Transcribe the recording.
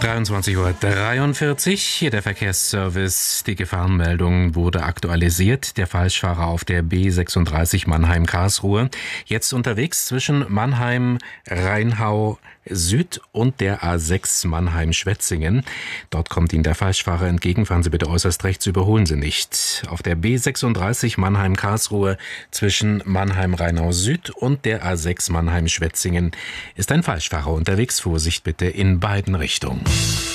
23:43 Uhr, hier der Verkehrsservice. Die Gefahrenmeldung wurde aktualisiert. Der Falschfahrer auf der B36 Mannheim-Karlsruhe. Jetzt unterwegs zwischen Mannheim-Rheinhau Süd und der A6 Mannheim-Schwetzingen. Dort kommt Ihnen der Falschfahrer entgegen. Fahren Sie bitte äußerst rechts, überholen Sie nicht. Auf der B36 Mannheim-Karlsruhe zwischen Mannheim-Rheinhau Süd und der A6 Mannheim-Schwetzingen ist ein Falschfahrer unterwegs. Vorsicht bitte in beiden Richtungen.